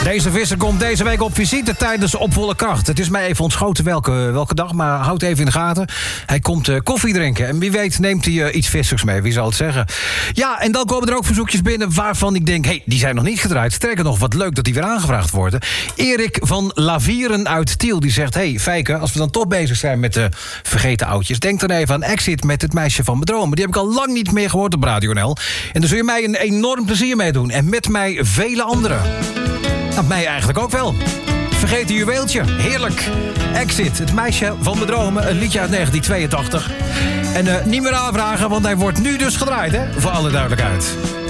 Deze visser komt deze week op visite tijdens Op Volle Kracht. Het is mij even ontschoten welke dag, maar houd even in de gaten. Hij komt koffie drinken en wie weet neemt hij iets vissers mee, wie zal het zeggen. Ja, en dan komen er ook verzoekjes binnen waarvan ik denk... die zijn nog niet gedraaid. Sterker nog, wat leuk dat die weer aangevraagd worden. Erik van Lavieren uit Tiel, die zegt... Fijke, als we dan toch bezig zijn met de vergeten oudjes... denk dan even aan Exit met Het Meisje van mijn dromen. Die heb ik al lang niet meer gehoord op Radio NL. En daar zul je mij een enorm plezier mee doen. En met mij vele anderen. Nou, mij eigenlijk ook wel. Vergeten juweeltje, heerlijk. Exit, Het Meisje van mijn dromen, een liedje uit 1982. En niet meer aanvragen, want hij wordt nu dus gedraaid, hè? Voor alle duidelijkheid.